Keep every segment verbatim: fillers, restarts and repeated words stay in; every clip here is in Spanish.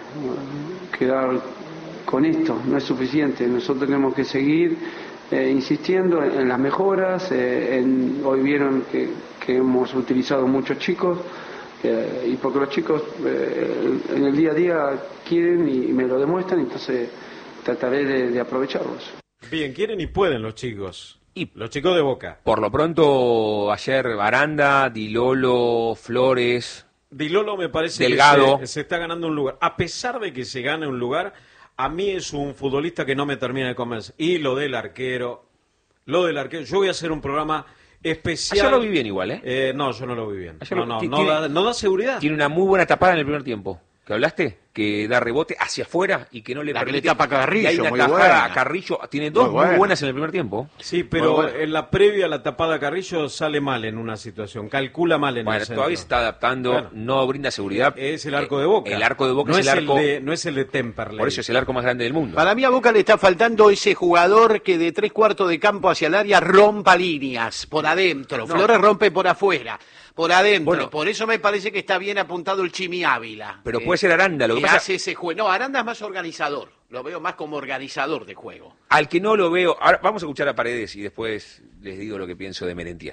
quedar con esto, no es suficiente. Nosotros tenemos que seguir eh, insistiendo en, en las mejoras. Eh, en, hoy vieron que, que hemos utilizado muchos chicos, eh, y porque los chicos eh, en el día a día quieren y me lo demuestran, entonces trataré de, de aprovecharlos. Bien, quieren y pueden los chicos. Y los chicos de Boca. Por lo pronto, ayer Aranda, Di Lolo, Flores... Di Lolo me parece Delgado. que se, se está ganando un lugar. A pesar de que se gane un lugar, a mí es un futbolista que no me termina de convencer. Y lo del arquero, lo del arquero. Yo voy a hacer un programa especial. Ayer lo vi bien igual, ¿eh? eh no, yo no lo vi bien. Ayer no, lo... no, tiene, no, da, no da seguridad. Tiene una muy buena tapada en el primer tiempo. ¿Que hablaste? Que da rebote hacia afuera y que no le la permite. Que le tapa a Carrillo, y hay una muy tajada buena. a Carrillo. Tiene dos muy, muy buena. buenas en el primer tiempo. Sí, pero bueno, en la previa la tapada a Carrillo sale mal en una situación. Calcula mal en bueno, el centro. Todavía se está adaptando, bueno, no brinda seguridad. Es el arco de Boca. El arco de Boca no es el arco. El de, no es el de Temperley. Por eso es el arco más grande del mundo. Para mí a Boca le está faltando ese jugador que de tres cuartos de campo hacia el área rompa líneas por adentro. No. Flores rompe por afuera. Por adentro, bueno, por eso me parece que está bien apuntado el Chimi Ávila. Pero eh, puede ser Aranda, lo que, que pasa... hace ese juego. No, Aranda es más organizador, lo veo más como organizador de juego. Al que no lo veo, ahora vamos a escuchar a Paredes y después les digo lo que pienso de Merentiel.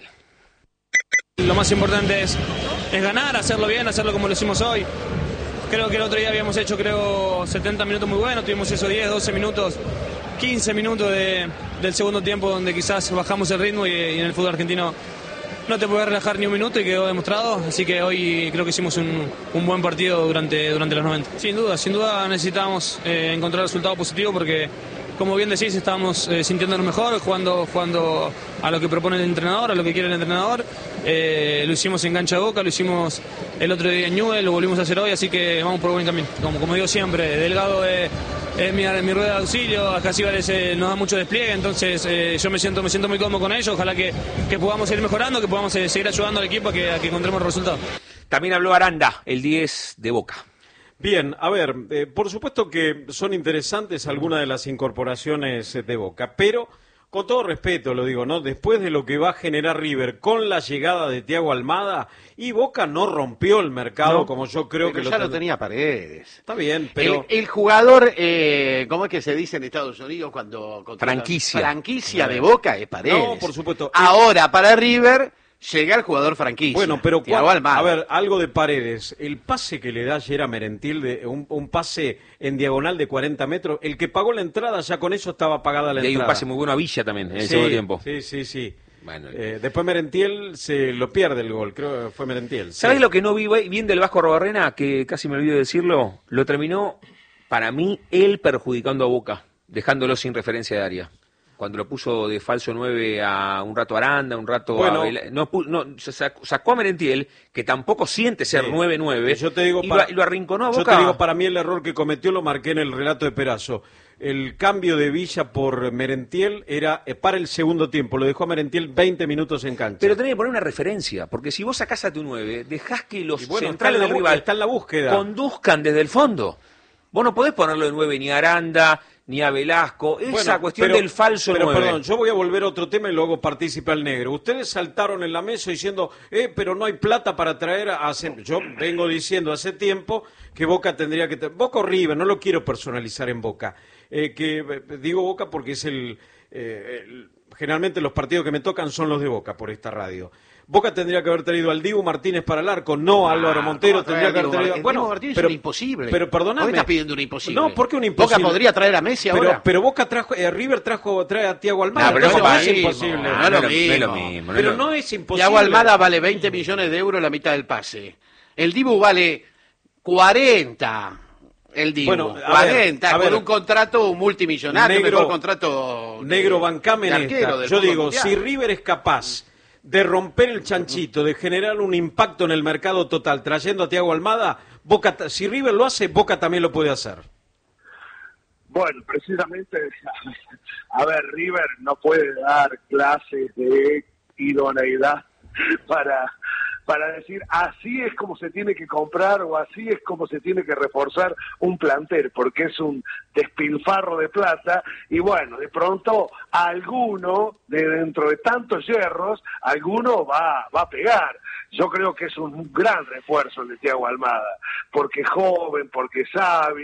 Lo más importante es, es ganar, hacerlo bien, hacerlo como lo hicimos hoy. Creo que el otro día habíamos hecho, creo, setenta minutos muy buenos, tuvimos esos diez, doce minutos, quince minutos de, del segundo tiempo donde quizás bajamos el ritmo y, y en el fútbol argentino no te puedes relajar ni un minuto y quedó demostrado, así que hoy creo que hicimos un, un buen partido durante, durante los noventa. Sin duda, sin duda necesitamos eh, encontrar resultados positivos porque, como bien decís, estábamos eh, sintiéndonos mejor, jugando, jugando a lo que propone el entrenador, a lo que quiere el entrenador. Eh, lo hicimos en cancha de Boca, lo hicimos el otro día en Newell, lo volvimos a hacer hoy, así que vamos por buen camino. Como, como digo siempre, Delgado es, es mi, mi rueda de auxilio, acá Cíbales eh, nos da mucho despliegue, entonces eh, yo me siento, me siento muy cómodo con ellos, ojalá que, que podamos seguir mejorando, que podamos eh, seguir ayudando al equipo a que, a que encontremos resultados. También habló Aranda, el diez de Boca. Bien, a ver, eh, por supuesto que son interesantes algunas de las incorporaciones de Boca, pero con todo respeto lo digo, ¿no? Después de lo que va a generar River con la llegada de Thiago Almada, y Boca no rompió el mercado no, como yo creo que lo ya ten... lo tenía Paredes. Está bien, pero... El, el jugador, eh, ¿cómo es que se dice en Estados Unidos cuando... Franquicia. Franquicia de Boca es Paredes. No, por supuesto. Ahora, para River... Llega el jugador franquicia. Bueno, pero cuál, a ver, algo de Paredes. El pase que le da ayer a Merentiel, de un, un pase en diagonal de cuarenta metros, el que pagó la entrada, ya con eso estaba pagada la y entrada. Y hay un pase muy bueno a Villa también en el sí, segundo tiempo. Sí, sí, sí. Bueno, eh, después Merentiel se lo pierde el gol, creo que fue Merentiel. ¿Sabes sí. lo que no vi bien del Vasco Arrobarrena? Que casi me olvido de decirlo. Lo terminó, para mí, él perjudicando a Boca, dejándolo sin referencia de área. Cuando lo puso de falso nueve a un rato a Aranda, un rato bueno, a... No, no, sacó, sacó a Merentiel, que tampoco siente ser sí. nueve nueve, yo te digo y, para, lo, y lo arrinconó a Boca. Yo te digo, para mí el error que cometió lo marqué en el relato de Perazo. El cambio de Villa por Merentiel era para el segundo tiempo, lo dejó a Merentiel veinte minutos en cancha. Pero tenés que poner una referencia, porque si vos sacás a tu nueve, dejás que los bueno, centrales del rival está en la búsqueda. conduzcan desde el fondo. Vos no podés ponerlo de nueve ni a Aranda, ni a Velasco, esa bueno, cuestión pero, del falso pero, nueve. Perdón, yo voy a volver a otro tema y luego participe al negro. Ustedes saltaron en la mesa diciendo, eh, pero no hay plata para traer a... Yo vengo diciendo hace tiempo que Boca tendría que... Boca o River, no lo quiero personalizar en Boca. Eh, que digo Boca porque es el, eh, el... Generalmente los partidos que me tocan son los de Boca por esta radio. Boca tendría que haber traído al Dibu Martínez para el arco, no a Álvaro Montero. Tendría que haber traído. El bueno, Dibu Martínez pero, es un imposible. Pero perdóname. ¿Por qué estás pidiendo un imposible? No, ¿por qué un imposible? Boca podría traer a Messi pero, ahora. Pero Boca trajo, eh, River trajo, trae a Thiago Almada. No, pero no, no, no es es imposible. No, no, no, no, lo mismo. no es lo mismo. Pero no, no es imposible. Thiago Almada vale veinte millones de euros la mitad del pase. El Dibu vale cuarenta. El Dibu, bueno, cuarenta, ver, con ver, un contrato multimillonario, negro, mejor contrato. Negro, bancame en esta. Yo digo, mundial. Si River es capaz de romper el chanchito, de generar un impacto en el mercado total, trayendo a Thiago Almada, Boca, si River lo hace, Boca también lo puede hacer. Bueno, precisamente, a ver, River no puede dar clases de idoneidad para, para decir así es como se tiene que comprar o así es como se tiene que reforzar un plantel, porque es un despilfarro de plata y bueno, de pronto alguno, de dentro de tantos hierros, alguno va, va a pegar. Yo creo que es un gran refuerzo el de Thiago Almada, porque es joven, porque sabe,